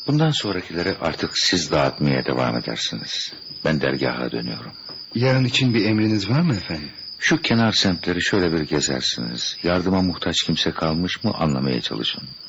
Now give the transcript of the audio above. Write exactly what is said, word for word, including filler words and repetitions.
Bundan sonrakileri artık siz dağıtmaya devam edersiniz. Ben dergaha dönüyorum. Yarın için bir emriniz var mı efendim? Şu kenar semtleri şöyle bir gezersiniz. Yardıma muhtaç kimse kalmış mı anlamaya çalışın.